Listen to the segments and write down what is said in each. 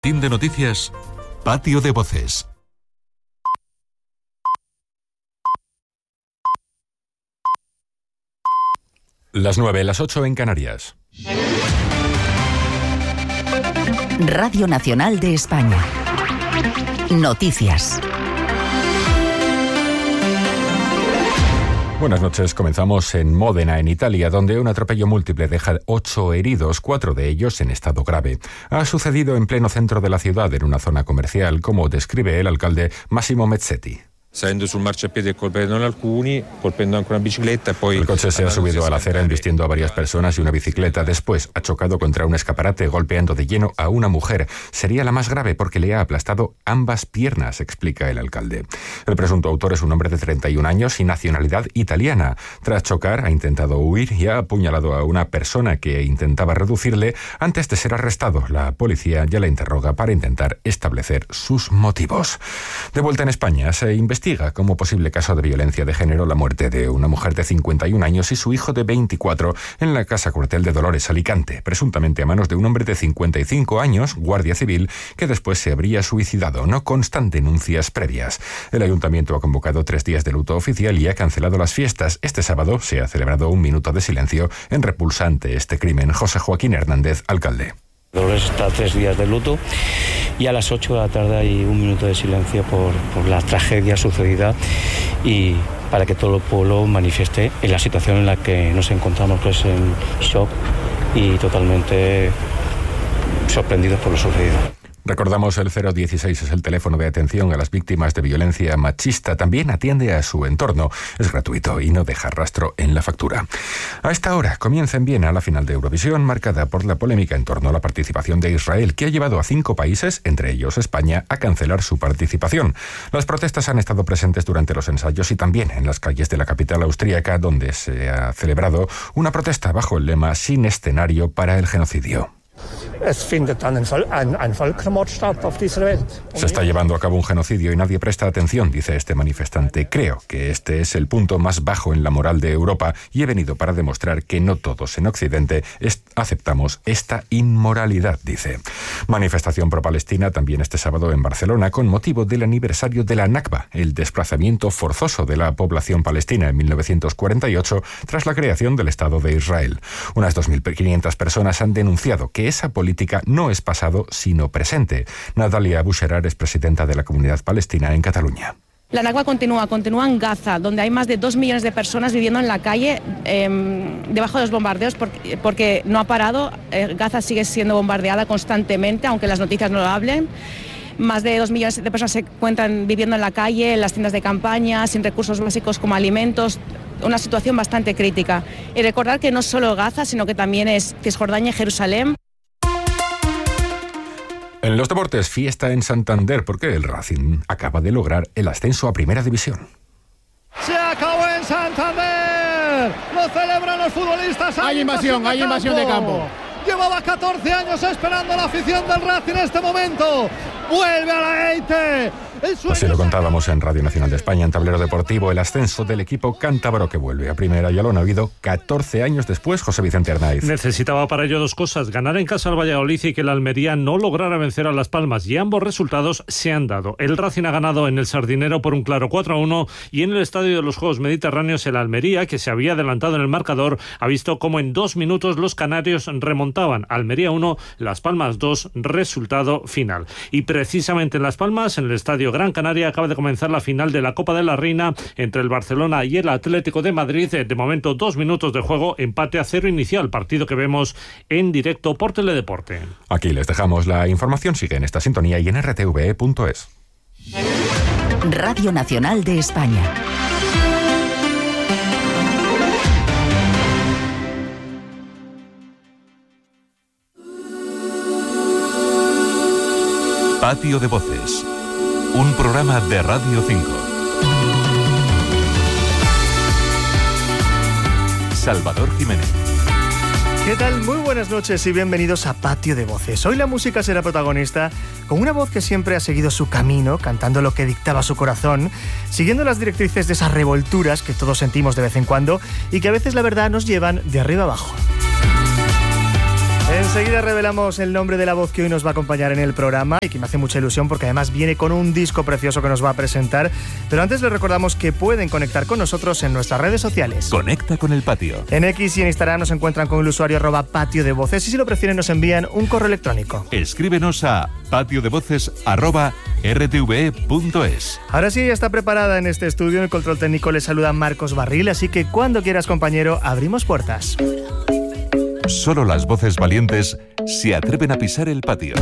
Team de noticias, Patio de Voces. Las 9, las 8 en Canarias. Radio Nacional de España. Noticias. Buenas noches. Comenzamos en Módena, en Italia, donde un atropello múltiple deja 8 heridos, 4 de ellos en estado grave. Ha sucedido en pleno centro de la ciudad, en una zona comercial, como describe el alcalde Massimo Mezzetti. Salendo sul marciapiede e colpendo alcuni, colpendo anche una bicicletta. El coche se ha subido a la acera embistiendo a varias personas y una bicicleta. Después ha chocado contra un escaparate, golpeando de lleno a una mujer. Sería la más grave porque le ha aplastado ambas piernas, explica el alcalde. El presunto autor es un hombre de 31 años y nacionalidad italiana. Tras chocar, ha intentado huir y ha apuñalado a una persona que intentaba reducirle antes de ser arrestado. La policía ya le interroga para intentar establecer sus motivos. De vuelta en España, se investiga como posible caso de violencia de género la muerte de una mujer de 51 años y su hijo de 24 en la casa cuartel de Dolores, Alicante, presuntamente a manos de un hombre de 55 años, guardia civil, que después se habría suicidado. No constan denuncias previas. El ayuntamiento ha convocado 3 días de luto oficial y ha cancelado las fiestas. Este sábado se ha celebrado un minuto de silencio en repulsa ante este crimen. José Joaquín Hernández, alcalde. Dolores está 3 días de luto y a las 8 de la tarde hay un minuto de silencio por la tragedia sucedida y para que todo el pueblo manifieste en la situación en la que nos encontramos, pues en shock y totalmente sorprendidos por lo sucedido. Recordamos, el 016 es el teléfono de atención a las víctimas de violencia machista. También atiende a su entorno. Es gratuito y no deja rastro en la factura. A esta hora comienza en Viena la final de Eurovisión, marcada por la polémica en torno a la participación de Israel, que ha llevado a 5 países, entre ellos España, a cancelar su participación. Las protestas han estado presentes durante los ensayos y también en las calles de la capital austríaca, donde se ha celebrado una protesta bajo el lema "Sin escenario para el genocidio". Se está llevando a cabo un genocidio y nadie presta atención, dice este manifestante. Creo que este es el punto más bajo en la moral de Europa y he venido para demostrar que no todos en Occidente aceptamos esta inmoralidad, dice. Manifestación pro-palestina también este sábado en Barcelona con motivo del aniversario de la Nakba, el desplazamiento forzoso de la población palestina en 1948 tras la creación del Estado de Israel. Unas 2.500 personas han denunciado que esa política no es pasado, sino presente. Natalia Boucherar es presidenta de la comunidad palestina en Cataluña. La Nakba continúa en Gaza, donde hay más de 2 millones de personas viviendo en la calle debajo de los bombardeos porque no ha parado. Gaza sigue siendo bombardeada constantemente, aunque las noticias no lo hablen. Más de 2 millones de personas se encuentran viviendo en la calle, en las tiendas de campaña, sin recursos básicos como alimentos. Una situación bastante crítica. Y recordar que no solo Gaza, sino que también es Cisjordania y Jerusalén. En los deportes, fiesta en Santander, porque el Racing acaba de lograr el ascenso a Primera División. ¡Se acabó en Santander! ¡Lo celebran los futbolistas! Hay invasión de campo. Llevaba 14 años esperando la afición del Racing en este momento. ¡Vuelve a la EITE! Así lo contábamos en Radio Nacional de España, en Tablero Deportivo, el ascenso del equipo cántabro que vuelve a Primera. Ya lo han habido 14 años después, José Vicente Arnaiz. Necesitaba para ello 2 cosas: ganar en casa al Valladolid y que el Almería no lograra vencer a Las Palmas, y ambos resultados se han dado. El Racing ha ganado en el Sardinero por un claro 4-1 y en el Estadio de los Juegos Mediterráneos el Almería, que se había adelantado en el marcador, ha visto cómo en 2 minutos los canarios remontaban. Almería 1, Las Palmas 2, resultado final. Y precisamente en Las Palmas, en el Estadio Gran Canaria, acaba de comenzar la final de la Copa de la Reina entre el Barcelona y el Atlético de Madrid. De momento 2 minutos de juego, empate a 0 inicial, partido que vemos en directo por Teledeporte. Aquí les dejamos la información, sigue en esta sintonía y en rtve.es. Radio Nacional de España. Patio de Voces, un programa de Radio 5. Salvador Jiménez. ¿Qué tal? Muy buenas noches y bienvenidos a Patio de Voces. Hoy la música será protagonista con una voz que siempre ha seguido su camino, cantando lo que dictaba su corazón, siguiendo las directrices de esas revolturas que todos sentimos de vez en cuando y que a veces la verdad nos llevan de arriba abajo. Enseguida revelamos el nombre de la voz que hoy nos va a acompañar en el programa y que me hace mucha ilusión porque además viene con un disco precioso que nos va a presentar. Pero antes les recordamos que pueden conectar con nosotros en nuestras redes sociales. Conecta con el patio. En X y en Instagram nos encuentran con el usuario @patio de voces y si lo prefieren nos envían un correo electrónico. Escríbenos a patiodevoces@rtve.es. Ahora sí, ya está preparada en este estudio. En el control técnico le saluda Marcos Barril, así que cuando quieras, compañero, abrimos puertas. Solo las voces valientes se atreven a pisar el patio.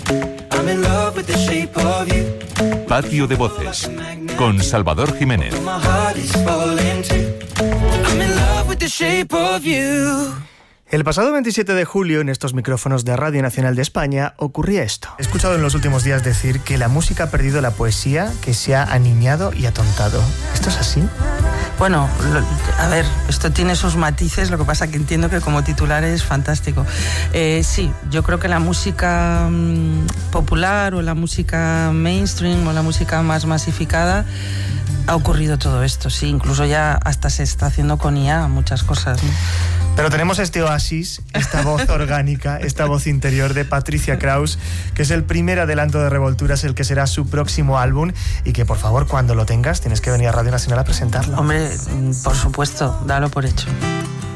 Patio de Voces, con Salvador Jiménez. El pasado 27 de julio, en estos micrófonos de Radio Nacional de España, ocurría esto. He escuchado en los últimos días decir que la música ha perdido la poesía, que se ha aniñado y atontado. ¿Esto es así? Bueno, a ver, esto tiene sus matices, lo que pasa que entiendo que como titular es fantástico. Sí, yo creo que la música popular o la música mainstream o la música más masificada ha ocurrido todo esto, sí, incluso ya hasta se está haciendo con IA muchas cosas, ¿no? Pero tenemos este oasis, esta voz orgánica, esta voz interior de Patricia Kraus, que es el primer adelanto de Revolturas, el que será su próximo álbum y que, por favor, cuando lo tengas, tienes que venir a Radio Nacional a presentarlo. Hombre, por supuesto, dalo por hecho.